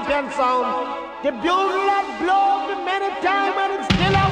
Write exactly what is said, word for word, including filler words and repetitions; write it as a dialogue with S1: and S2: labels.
S1: champion sound. The bugle that blows many times and it's still a